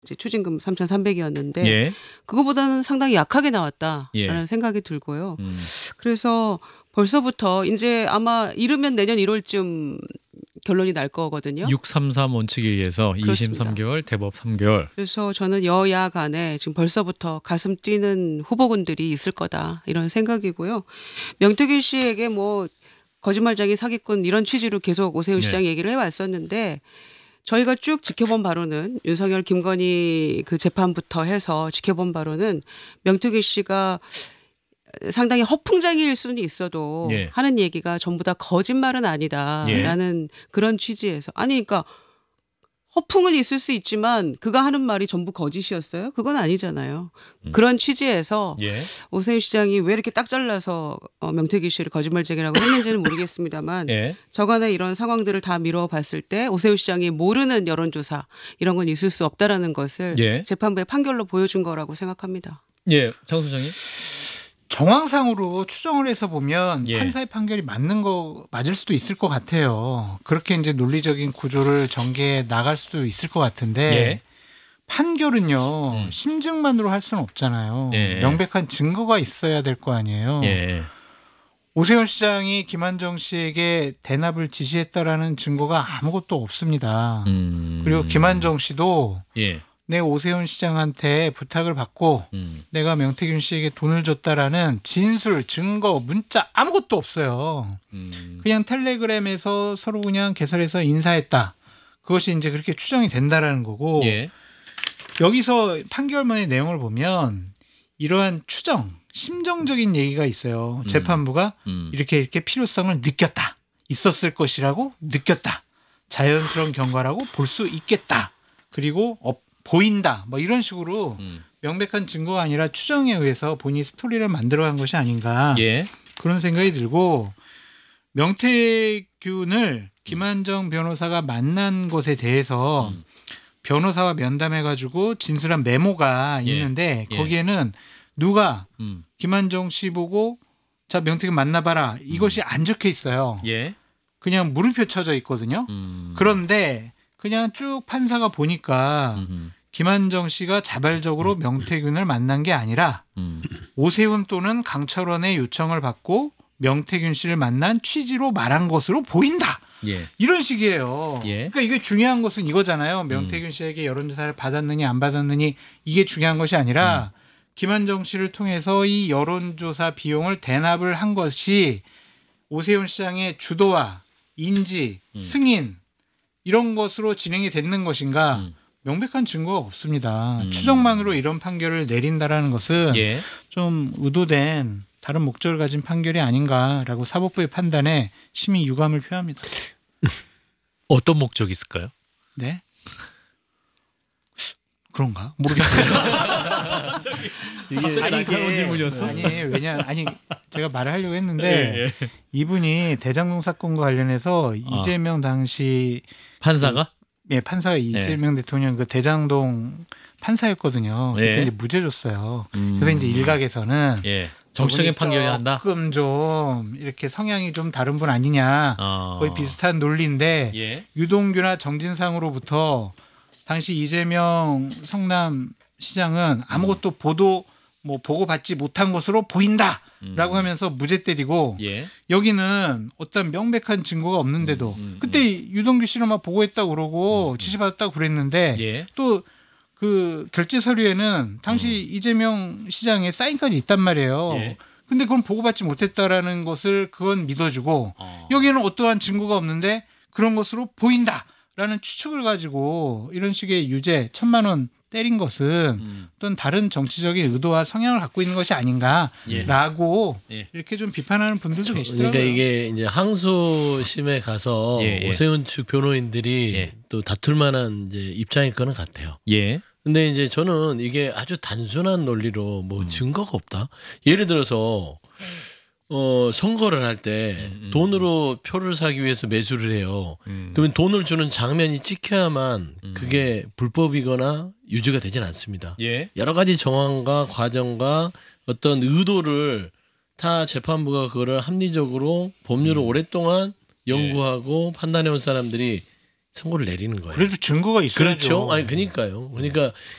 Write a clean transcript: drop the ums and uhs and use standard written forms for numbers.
이제 추징금 3,300이었는데 예. 그거보다는 상당히 약하게 나왔다라는 예. 생각이 들고요. 그래서 벌써부터 인제 아마 이르면 내년 1월쯤 결론이 날 거거든요. 633 원칙에 의해서 2심 그렇습니다. 3개월, 대법 3개월. 그래서 저는 여야 간에 지금 벌써부터 가슴 뛰는 후보군들이 있을 거다 이런 생각이고요. 명태균 씨에게 뭐 거짓말쟁이 사기꾼 이런 취지로 계속 오세훈 네. 시장이 얘기를 해왔었는데 저희가 쭉 지켜본 바로는 윤석열 김건희 그 재판부터 해서 지켜본 바로는 명태균 씨가 상당히 허풍쟁이일 수는 있어도 예. 하는 얘기가 전부 다 거짓말은 아니다라는 그런 취지에서 아니 그러니까 허풍은 있을 수 있지만 그가 하는 말이 전부 거짓이었어요? 그건 아니잖아요. 그런 취지에서 예. 오세훈 시장이 왜 이렇게 딱 잘라서 명태균 씨를 거짓말쟁이라고 했는지는 모르겠습니다만 예. 저간에 이런 상황들을 다 미뤄봤을 때 오세훈 시장이 모르는 여론조사 이런 건 있을 수 없다라는 것을 예. 재판부의 판결로 보여준 거라고 생각합니다. 예. 장 소장님. 정황상으로 추정을 해서 보면 예. 판사의 판결이 맞을 수도 있을 것 같아요. 그렇게 이제 논리적인 구조를 전개해 나갈 수도 있을 것 같은데 예. 판결은요 심증만으로 할 수는 없잖아요. 예. 명백한 증거가 있어야 될 거 아니에요. 예. 오세훈 시장이 김한정 씨에게 대납을 지시했다라는 증거가 아무것도 없습니다. 그리고 김한정 씨도 예. 내 오세훈 시장한테 부탁을 받고 내가 명태균 씨에게 돈을 줬다라는 진술, 증거, 문자 아무것도 없어요. 그냥 텔레그램에서 서로 그냥 개설해서 인사했다. 그것이 이제 그렇게 추정이 된다라는 거고 예. 여기서 판결문의 내용을 보면 이러한 추정, 심정적인 얘기가 있어요. 재판부가 이렇게 필요성을 느꼈다. 있었을 것이라고 느꼈다. 자연스러운 경과라고 볼 수 있겠다. 그리고 보인다. 뭐 이런 식으로 명백한 증거가 아니라 추정에 의해서 본인이 스토리를 만들어간 것이 아닌가. 예. 그런 생각이 들고 명태균을 김한정 변호사가 만난 것에 대해서 변호사와 면담해가지고 진술한 메모가 예. 있는데 예. 거기에는 누가 김한정 씨 보고 자 명태균 만나봐라 이것이 안 적혀 있어요. 예. 그냥 물음표 쳐져 있거든요. 그런데 그냥 쭉 판사가 보니까 김한정 씨가 자발적으로 명태균을 만난 게 아니라 오세훈 또는 강철원의 요청을 받고 명태균 씨를 만난 취지로 말한 것으로 보인다. 예. 이런 식이에요. 예. 그러니까 이게 중요한 것은 이거잖아요. 명태균 씨에게 여론조사를 받았느니 안 받았느니 이게 중요한 것이 아니라 김한정 씨를 통해서 이 여론조사 비용을 대납을 한 것이 오세훈 시장의 주도와 인지, 승인 이런 것으로 진행이 됐는 것인가 명백한 증거가 없습니다. 추정만으로 이런 판결을 내린다라는 것은 예. 좀 의도된 다른 목적을 가진 판결이 아닌가라고 사법부의 판단에 심히 유감을 표합니다. 어떤 목적이 있을까요? 네. 그런가? 모르겠어요. 이게 날카로운 질문이었어? 아니 제가 말을 하려고 했는데 예. 이분이 대장동 사건과 관련해서 이재명 당시 판사가? 판사가 이재명 대통령 그 대장동 판사였거든요. 예. 그때 이제 무죄 줬어요. 그래서 이제 일각에서는 예. 정치적인 판결이 한다. 조금 좀 이렇게 성향이 좀 다른 분 아니냐. 거의 비슷한 논리인데 예. 유동규나 정진상으로부터 당시 이재명 성남시장은 아무것도 보고받지 못한 것으로 보인다라고 하면서 무죄 때리고 예. 여기는 어떤 명백한 증거가 없는데도 그때 유동규 씨를 막 보고했다고 그러고 지시받았다고 그랬는데 예. 또 그 결재 서류에는 당시 이재명 시장의 사인까지 있단 말이에요. 예. 근데 그건 보고받지 못했다라는 것을 그건 믿어주고 여기에는 어떠한 증거가 없는데 그런 것으로 보인다라는 추측을 가지고 이런 식의 유죄 1,000만 원 때린 것은 어떤 다른 정치적인 의도와 성향을 갖고 있는 것이 아닌가라고 예. 이렇게 좀 비판하는 분들도 계시더라고요. 그러니까 이게 이제 항소심에 가서 예. 오세훈 측 변호인들이 예. 또 다툴 만한 이제 입장일 거는 같아요. 예. 근데 이제 저는 이게 아주 단순한 논리로 뭐 증거가 없다. 예를 들어서 선거를 할 때 돈으로 표를 사기 위해서 매수를 해요. 그러면 돈을 주는 장면이 찍혀야만 그게 불법이거나 유죄가 되진 않습니다. 예. 여러 가지 정황과 과정과 어떤 의도를 타 재판부가 그거를 합리적으로 법률을 오랫동안 연구하고 판단해온 사람들이 선고를 내리는 거예요. 그래도 증거가 있어야죠. 그렇죠. 아니 그러니까요. 그러니까